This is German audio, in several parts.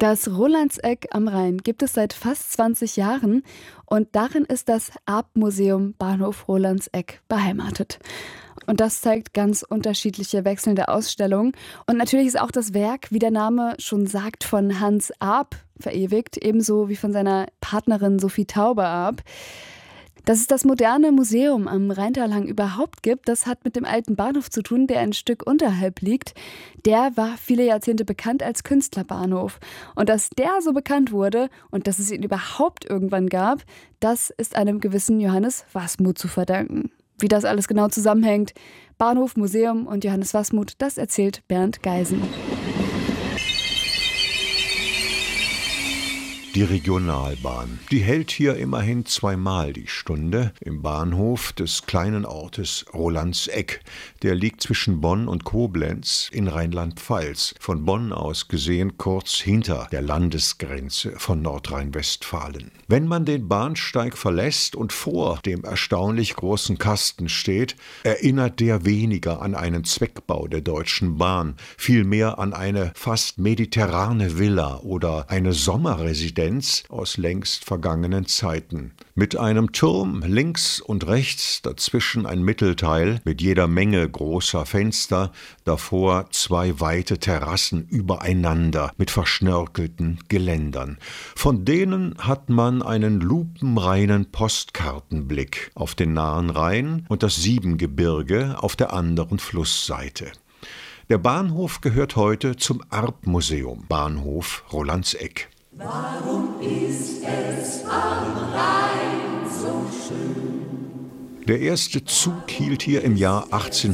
Das Rolandseck am Rhein gibt es seit fast 20 Jahren und darin ist das Arp-Museum Bahnhof Rolandseck beheimatet. Und das zeigt ganz unterschiedliche wechselnde Ausstellungen. Und natürlich ist auch das Werk, wie der Name schon sagt, von Hans Arp verewigt, ebenso wie von seiner Partnerin Sophie Tauber-Arp. Dass es das moderne Museum am Rheintalhang überhaupt gibt, das hat mit dem alten Bahnhof zu tun, der ein Stück unterhalb liegt. Der war viele Jahrzehnte bekannt als Künstlerbahnhof. Und dass der so bekannt wurde und dass es ihn überhaupt irgendwann gab, das ist einem gewissen Johannes Wasmuth zu verdanken. Wie das alles genau zusammenhängt, Bahnhof, Museum und Johannes Wasmuth, das erzählt Bernd Geisen. Die Regionalbahn, die hält hier immerhin zweimal die Stunde im Bahnhof des kleinen Ortes Rolandseck. Der liegt zwischen Bonn und Koblenz in Rheinland-Pfalz, von Bonn aus gesehen kurz hinter der Landesgrenze von Nordrhein-Westfalen. Wenn man den Bahnsteig verlässt und vor dem erstaunlich großen Kasten steht, erinnert der weniger an einen Zweckbau der Deutschen Bahn, vielmehr an eine fast mediterrane Villa oder eine Sommerresidenz aus längst vergangenen Zeiten. Mit einem Turm links und rechts, dazwischen ein Mittelteil mit jeder Menge großer Fenster, davor zwei weite Terrassen übereinander mit verschnörkelten Geländern. Von denen hat man einen lupenreinen Postkartenblick auf den nahen Rhein und das Siebengebirge auf der anderen Flussseite. Der Bahnhof gehört heute zum Arp-Museum, Bahnhof Rolandseck. Warum ist es am Rhein so schön? Der erste Zug hielt hier im Jahr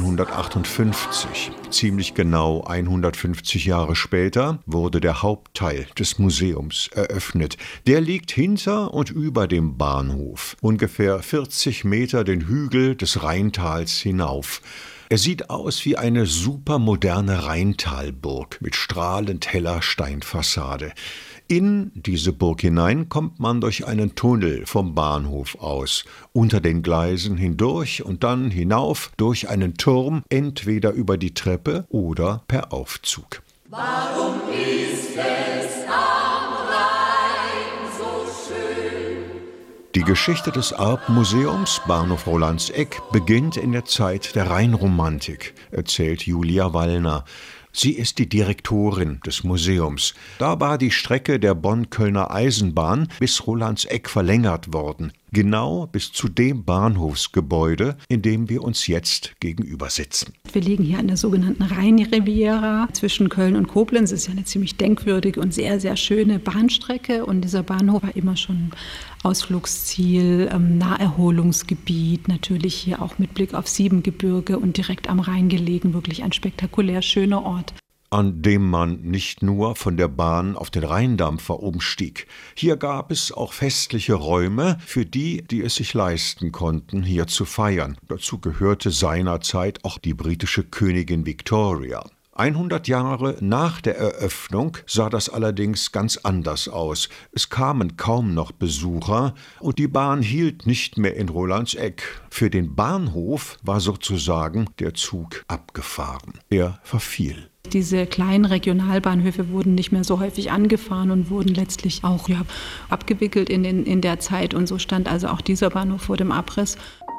1858. Ziemlich genau 150 Jahre später wurde der Hauptteil des Museums eröffnet. Der liegt hinter und über dem Bahnhof, ungefähr 40 Meter den Hügel des Rheintals hinauf. Er sieht aus wie eine supermoderne Rheintalburg mit strahlend heller Steinfassade. In diese Burg hinein kommt man durch einen Tunnel vom Bahnhof aus, unter den Gleisen hindurch und dann hinauf durch einen Turm, entweder über die Treppe oder per Aufzug. Warum ist es am Rhein so schön? Die Geschichte des Arp-Museums Bahnhof Rolandseck beginnt in der Zeit der Rheinromantik, erzählt Julia Wallner. Sie ist die Direktorin des Museums. Da war die Strecke der Bonn-Kölner Eisenbahn bis Rolandseck verlängert worden, genau bis zu dem Bahnhofsgebäude, in dem wir uns jetzt gegenüber sitzen. Wir liegen hier an der sogenannten Rheinriviera zwischen Köln und Koblenz. Das ist ja eine ziemlich denkwürdige und sehr, sehr schöne Bahnstrecke. Und dieser Bahnhof war immer schon Ausflugsziel, Naherholungsgebiet, natürlich hier auch mit Blick auf Siebengebirge und direkt am Rhein gelegen, wirklich ein spektakulär schöner Ort. An dem man nicht nur von der Bahn auf den Rheindampfer umstieg. Hier gab es auch festliche Räume für die, die es sich leisten konnten, hier zu feiern. Dazu gehörte seinerzeit auch die britische Königin Victoria. 100 Jahre nach der Eröffnung sah das allerdings ganz anders aus. Es kamen kaum noch Besucher und die Bahn hielt nicht mehr in Rolandseck. Für den Bahnhof war sozusagen der Zug abgefahren. Er verfiel. Diese kleinen Regionalbahnhöfe wurden nicht mehr so häufig angefahren und wurden letztlich auch abgewickelt in der Zeit. Und so stand also auch dieser Bahnhof vor dem Abriss.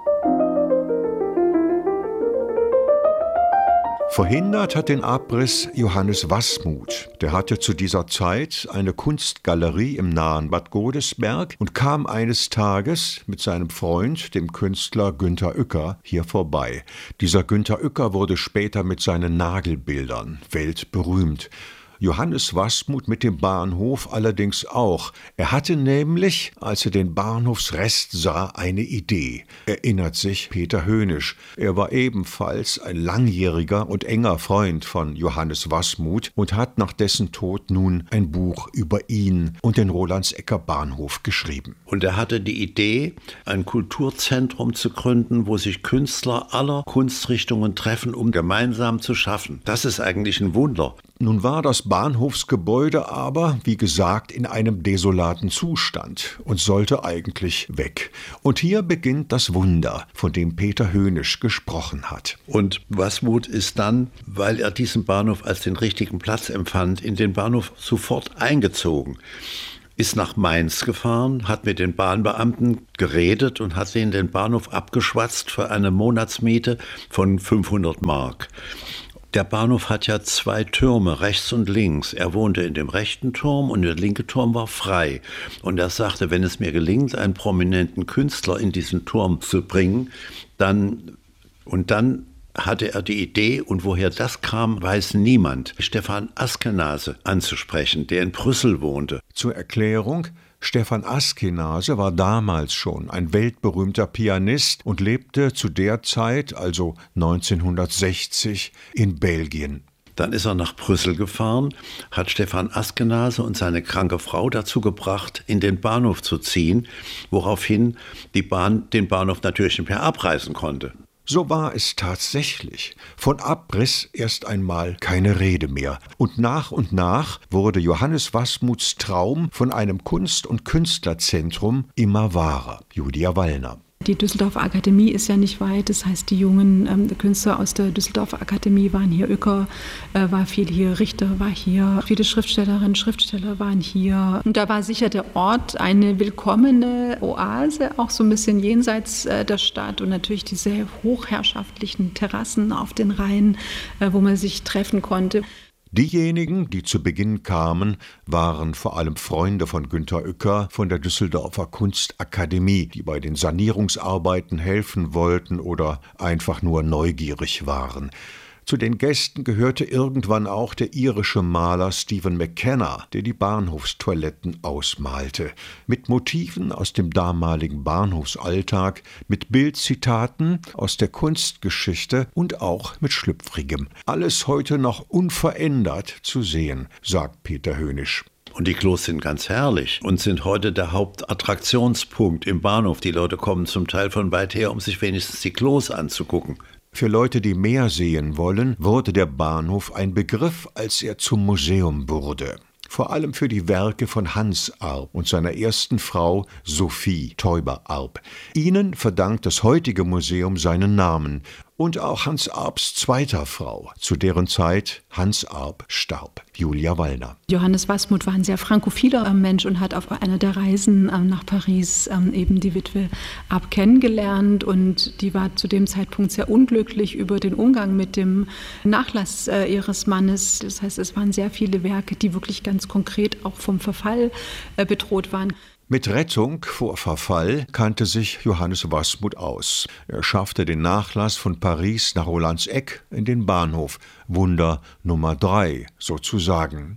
Verhindert hat den Abriss Johannes Wasmuth. Der hatte zu dieser Zeit eine Kunstgalerie im nahen Bad Godesberg und kam eines Tages mit seinem Freund, dem Künstler Günter Uecker, hier vorbei. Dieser Günter Uecker wurde später mit seinen Nagelbildern weltberühmt. Johannes Wasmuth mit dem Bahnhof allerdings auch. Er hatte nämlich, als er den Bahnhofsrest sah, eine Idee, erinnert sich Peter Hönisch. Er war ebenfalls ein langjähriger und enger Freund von Johannes Wasmuth und hat nach dessen Tod nun ein Buch über ihn und den Rolandsecker Bahnhof geschrieben. Und er hatte die Idee, ein Kulturzentrum zu gründen, wo sich Künstler aller Kunstrichtungen treffen, um gemeinsam zu schaffen. Das ist eigentlich ein Wunder. Nun war das Bahnhofsgebäude aber, wie gesagt, in einem desolaten Zustand und sollte eigentlich weg. Und hier beginnt das Wunder, von dem Peter Hönisch gesprochen hat. Und Wasmut ist dann, weil er diesen Bahnhof als den richtigen Platz empfand, in den Bahnhof sofort eingezogen. Ist nach Mainz gefahren, hat mit den Bahnbeamten geredet und hat ihnen den Bahnhof abgeschwatzt für eine Monatsmiete von 500 Mark. Der Bahnhof hat ja 2 Türme, rechts und links. Er wohnte in dem rechten Turm und der linke Turm war frei. Und er sagte, wenn es mir gelingt, einen prominenten Künstler in diesen Turm zu bringen, dann hatte er die Idee, und woher das kam, weiß niemand, Stefan Askenase anzusprechen, der in Brüssel wohnte. Zur Erklärung: Stefan Askenase war damals schon ein weltberühmter Pianist und lebte zu der Zeit, also 1960, in Belgien. Dann ist er nach Brüssel gefahren, hat Stefan Askenase und seine kranke Frau dazu gebracht, in den Bahnhof zu ziehen, woraufhin die Bahn den Bahnhof natürlich nicht mehr abreißen konnte. So war es tatsächlich. Von Abriss erst einmal keine Rede mehr. Und nach wurde Johannes Wasmuts Traum von einem Kunst- und Künstlerzentrum immer wahrer. Julia Wallner. Die Düsseldorfer Akademie ist ja nicht weit, das heißt, die jungen Künstler aus der Düsseldorfer Akademie waren hier, Uecker war viel hier, Richter war hier, viele Schriftstellerinnen, Schriftsteller waren hier. Und da war sicher der Ort eine willkommene Oase, auch so ein bisschen jenseits der Stadt und natürlich diese hochherrschaftlichen Terrassen auf den Rhein, wo man sich treffen konnte. Diejenigen, die zu Beginn kamen, waren vor allem Freunde von Günter Uecker von der Düsseldorfer Kunstakademie, die bei den Sanierungsarbeiten helfen wollten oder einfach nur neugierig waren. Zu den Gästen gehörte irgendwann auch der irische Maler Stephen McKenna, der die Bahnhofstoiletten ausmalte. Mit Motiven aus dem damaligen Bahnhofsalltag, mit Bildzitaten aus der Kunstgeschichte und auch mit Schlüpfrigem. Alles heute noch unverändert zu sehen, sagt Peter Hönisch. Und die Klos sind ganz herrlich und sind heute der Hauptattraktionspunkt im Bahnhof. Die Leute kommen zum Teil von weit her, um sich wenigstens die Klos anzugucken. Für Leute, die mehr sehen wollen, wurde der Bahnhof ein Begriff, als er zum Museum wurde. Vor allem für die Werke von Hans Arp und seiner ersten Frau Sophie Teuber-Arp. Ihnen verdankt das heutige Museum seinen Namen und auch Hans Arps zweiter Frau, zu deren Zeit Hans Arp starb, Julia Wallner. Johannes Wasmut war ein sehr frankophiler Mensch und hat auf einer der Reisen nach Paris eben die Witwe Arp kennengelernt und die war zu dem Zeitpunkt sehr unglücklich über den Umgang mit dem Nachlass ihres Mannes. Das heißt, es waren sehr viele Werke, die wirklich ganz konkret auch vom Verfall bedroht waren. Mit Rettung vor Verfall kannte sich Johannes Wasmut aus. Er schaffte den Nachlass von Paris nach Rolandseck in den Bahnhof, Wunder Nummer 3 sozusagen.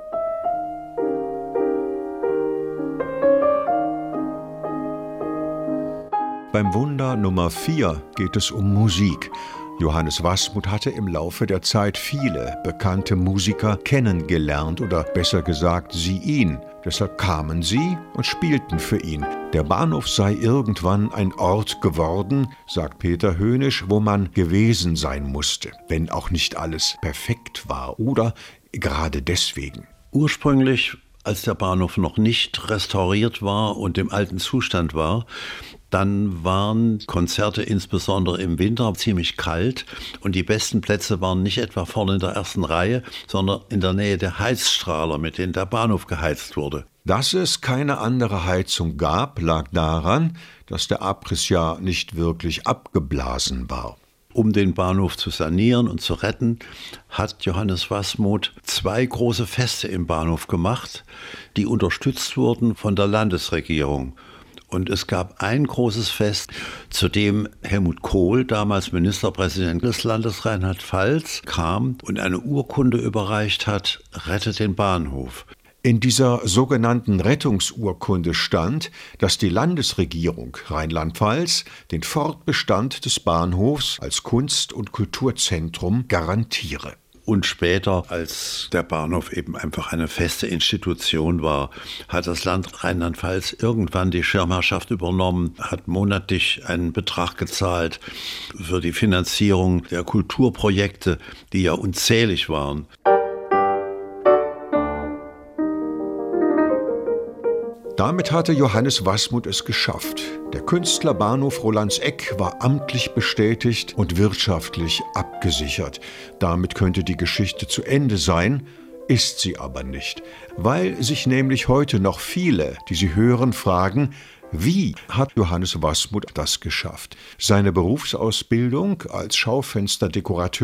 Beim Wunder Nummer 4 geht es um Musik. Johannes Wasmut hatte im Laufe der Zeit viele bekannte Musiker kennengelernt oder besser gesagt sie ihn. Deshalb kamen sie und spielten für ihn. Der Bahnhof sei irgendwann ein Ort geworden, sagt Peter Hönisch, wo man gewesen sein musste, wenn auch nicht alles perfekt war oder gerade deswegen. Ursprünglich, als der Bahnhof noch nicht restauriert war und im alten Zustand war, dann waren Konzerte insbesondere im Winter ziemlich kalt und die besten Plätze waren nicht etwa vorne in der ersten Reihe, sondern in der Nähe der Heizstrahler, mit denen der Bahnhof geheizt wurde. Dass es keine andere Heizung gab, lag daran, dass der Abriss ja nicht wirklich abgeblasen war. Um den Bahnhof zu sanieren und zu retten, hat Johannes Wasmut 2 große Feste im Bahnhof gemacht, die unterstützt wurden von der Landesregierung. Und es gab ein großes Fest, zu dem Helmut Kohl, damals Ministerpräsident des Landes Rheinland-Pfalz, kam und eine Urkunde überreicht hat: Rettet den Bahnhof. In dieser sogenannten Rettungsurkunde stand, dass die Landesregierung Rheinland-Pfalz den Fortbestand des Bahnhofs als Kunst- und Kulturzentrum garantiere. Und später, als der Bahnhof eben einfach eine feste Institution war, hat das Land Rheinland-Pfalz irgendwann die Schirmherrschaft übernommen, hat monatlich einen Betrag gezahlt für die Finanzierung der Kulturprojekte, die ja unzählig waren. Damit hatte Johannes Wasmut es geschafft. Der Künstler Bahnhof Rolandseck war amtlich bestätigt und wirtschaftlich abgesichert. Damit könnte die Geschichte zu Ende sein, ist sie aber nicht, weil sich nämlich heute noch viele, die sie hören, fragen, wie hat Johannes Wasmut das geschafft? Seine Berufsausbildung als Schaufensterdekorateur